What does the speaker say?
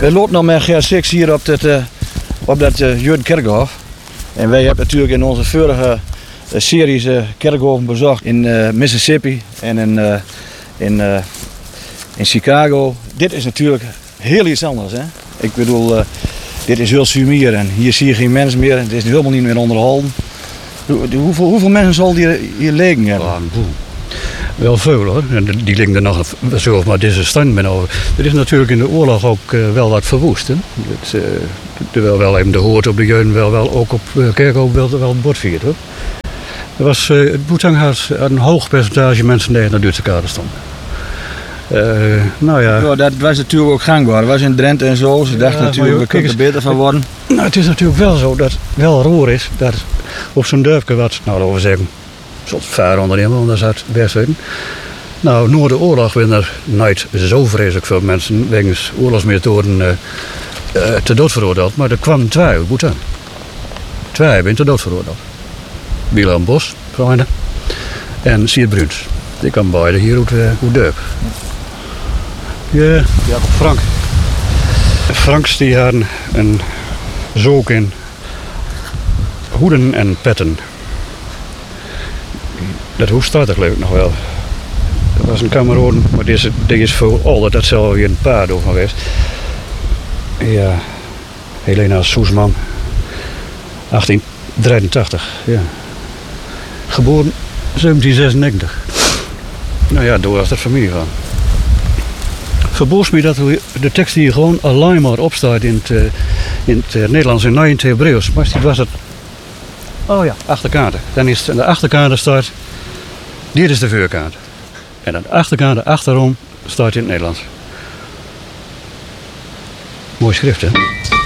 We lopen nog met G6 hier op dat Judenkerkhof. En wij hebben natuurlijk in onze vorige series kerkhoven bezocht in Mississippi en in Chicago. Dit is natuurlijk heel iets anders. Hè? Ik bedoel, dit is heel sumier en hier zie je geen mens meer. Het is helemaal niet meer onderhouden. Hoeveel mensen zal hier liggen hebben? Wel veel hoor. En die liggen er nog zo, maar deze stand ben over. Er is natuurlijk in de oorlog ook wel wat verwoest. Hè? Terwijl wel even de hoort op de jeugd wel ook op Kerkhof wel bordvierd hoor. Er was, het Boetang had een hoog percentage mensen die naar de Duitse kade stonden. Ja, dat was natuurlijk ook gangbaar. Dat was in Drenthe en zo. Ze dachten natuurlijk, we kunnen er beter van worden. Nou, het is natuurlijk wel zo dat het wel roer is dat op zo'n dorpje wat, nou laten we zeggen, zoals 500 inwoners uit West-Witten. Nou, na de oorlog werden er nooit zo vreselijk veel mensen wegens oorlogsmethoden te dood veroordeeld. Maar er kwamen 2 uit Boetang. 2 hebben te dood veroordeeld. Willem Bos, vrienden, en Siert Bruns. Die kwamen beide hier uit dorp. Ja, Frank. Franks die hadden een zook in hoeden en petten. Dat hoest staat er geloof ik nog wel. Dat was een kameraad, maar die is voor altijd, dat zal weer een paar door geweest. Ja, Helena Soesman, 1883, ja. Geboren 1796. Nou ja, door was dat familie van. Verboos me dat de tekst hier gewoon alleen maar opstaat in het Nederlands en in het Hebreeuws. Maar dit was het. Oh ja, achterkant. Dan is het, aan de achterkant staat. Dit is de voorkant. En aan de achterkant, achterom, staat in het Nederlands. Mooi schrift, hè?